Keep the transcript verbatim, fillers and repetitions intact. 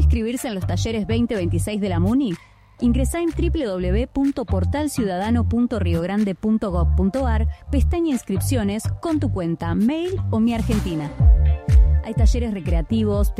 inscribirse en los talleres veinte veintiséis de la MUNI? Ingresá en doble u doble u doble u punto portal ciudadano punto rio grande punto gob punto ar, pestaña inscripciones, con tu cuenta, mail o Mi Argentina. Hay talleres recreativos,